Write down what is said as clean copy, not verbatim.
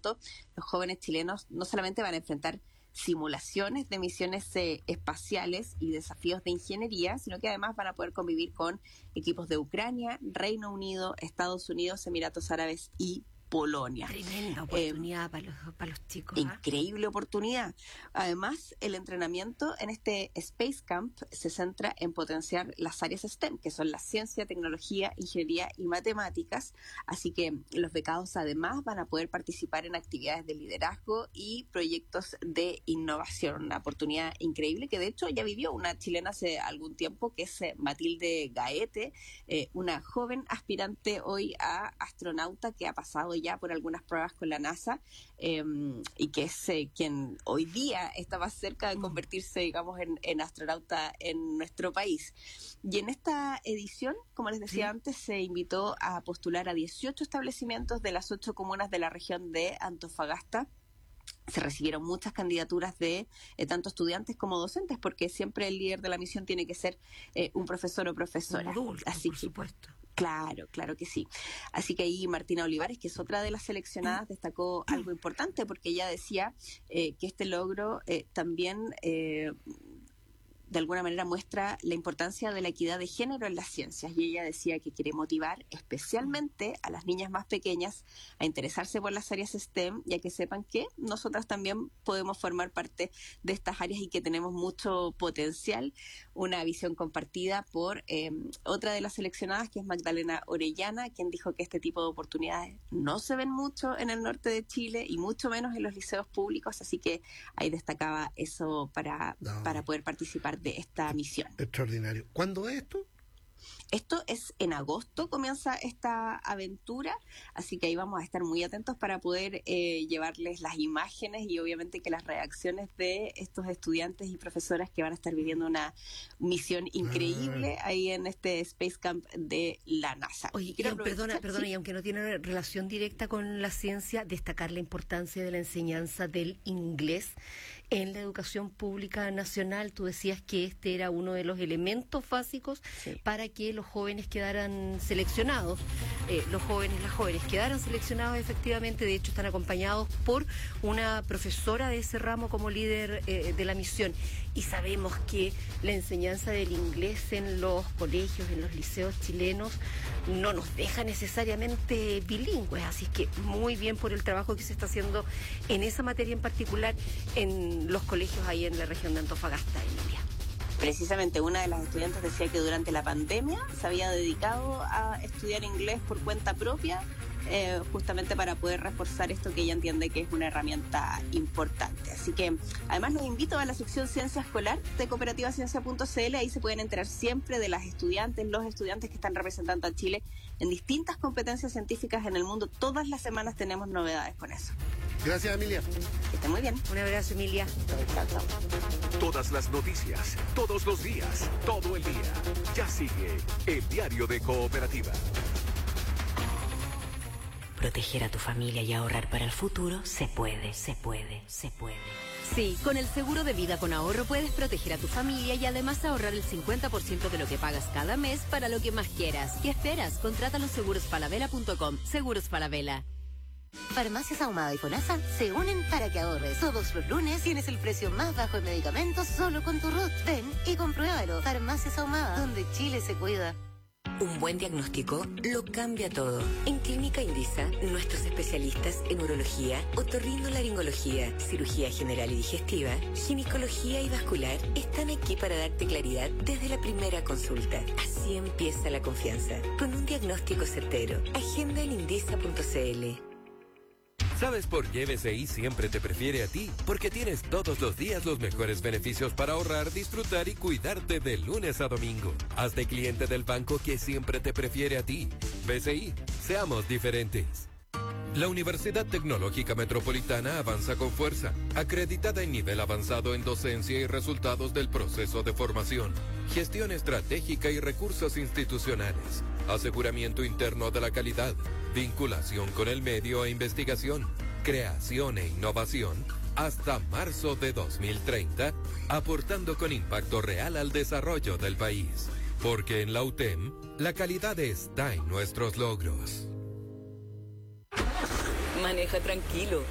tanto, los jóvenes chilenos no solamente van a enfrentar simulaciones de misiones espaciales y desafíos de ingeniería, sino que además van a poder convivir con equipos de Ucrania, Reino Unido, Estados Unidos, Emiratos Árabes y Polonia. Tremenda oportunidad para los chicos. Increíble oportunidad. Además, el entrenamiento en este Space Camp se centra en potenciar las áreas STEM, que son la ciencia, tecnología, ingeniería y matemáticas. Así que los becados además van a poder participar en actividades de liderazgo y proyectos de innovación. Una oportunidad increíble que de hecho ya vivió una chilena hace algún tiempo, que es Matilde Gaete, una joven aspirante hoy a astronauta que ha pasado ya por algunas pruebas con la NASA y que es quien hoy día está más cerca de convertirse, digamos, en astronauta en nuestro país. Y en esta edición, como les decía antes, se invitó a postular a 18 establecimientos de las 8 comunas de la región de Antofagasta. Se recibieron muchas candidaturas de tanto estudiantes como docentes, porque siempre el líder de la misión tiene que ser un profesor o profesora. Un adulto, así por supuesto. Claro que sí. Así que ahí Martina Olivares, que es otra de las seleccionadas, destacó algo importante, porque ella decía que este logro también de alguna manera muestra la importancia de la equidad de género en las ciencias, y ella decía que quiere motivar especialmente a las niñas más pequeñas a interesarse por las áreas STEM, ya que sepan que nosotras también podemos formar parte de estas áreas y que tenemos mucho potencial. Una visión compartida por otra de las seleccionadas, que es Magdalena Orellana, quien dijo que este tipo de oportunidades no se ven mucho en el norte de Chile y mucho menos en los liceos públicos, así que ahí destacaba eso para poder participar de esta misión. Extraordinario. ¿Cuándo es esto? Esto es en agosto, comienza esta aventura, así que ahí vamos a estar muy atentos para poder llevarles las imágenes y obviamente que las reacciones de estos estudiantes y profesoras que van a estar viviendo una misión increíble ahí en este Space Camp de la NASA. Oye, perdona, y aunque no tiene relación directa con la ciencia, destacar la importancia de la enseñanza del inglés en la educación pública nacional. Tú decías que este era uno de los elementos básicos para que los jóvenes quedaran seleccionados. Las jóvenes quedaran seleccionados efectivamente. De hecho, están acompañados por una profesora de ese ramo como líder de la misión. Y sabemos que la enseñanza del inglés en los colegios, en los liceos chilenos, no nos deja necesariamente bilingües. Así que muy bien por el trabajo que se está haciendo en esa materia en particular en los colegios ahí en la región de Antofagasta, Emilia. Precisamente una de las estudiantes decía que durante la pandemia se había dedicado a estudiar inglés por cuenta propia, justamente para poder reforzar esto que ella entiende que es una herramienta importante. Así que además los invito a la sección Ciencia Escolar de cooperativaciencia.cl. Ahí se pueden enterar siempre de las estudiantes, los estudiantes que están representando a Chile en distintas competencias científicas en el mundo. Todas las semanas tenemos novedades con eso. Gracias, Emilia. Que esté muy bien. Un abrazo, Emilia. Chao. Todas las noticias, todos los días, todo el día. Ya sigue el Diario de Cooperativa. Proteger a tu familia y ahorrar para el futuro se puede. Sí, con el seguro de vida con ahorro puedes proteger a tu familia y además ahorrar el 50% de lo que pagas cada mes para lo que más quieras. ¿Qué esperas? Contrátalo en segurosfalabella.com. Seguros Falabella. Farmacias Ahumada y FONASA se unen para que ahorres. Todos los lunes tienes el precio más bajo en medicamentos solo con tu RUT. Ven y compruébalo. Farmacias Ahumada, donde Chile se cuida. Un buen diagnóstico lo cambia todo. En Clínica Indisa, nuestros especialistas en urología, otorrinolaringología, cirugía general y digestiva, ginecología y vascular están aquí para darte claridad desde la primera consulta. Así empieza la confianza. Con un diagnóstico certero. Agenda en indisa.cl. ¿Sabes por qué BCI siempre te prefiere a ti? Porque tienes todos los días los mejores beneficios para ahorrar, disfrutar y cuidarte de lunes a domingo. Hazte cliente del banco que siempre te prefiere a ti. BCI, seamos diferentes. La Universidad Tecnológica Metropolitana avanza con fuerza, acreditada en nivel avanzado en docencia y resultados del proceso de formación, gestión estratégica y recursos institucionales, aseguramiento interno de la calidad, vinculación con el medio e investigación, creación e innovación, hasta marzo de 2030, aportando con impacto real al desarrollo del país. Porque en la UTEM, la calidad está en nuestros logros. Maneja tranquilo.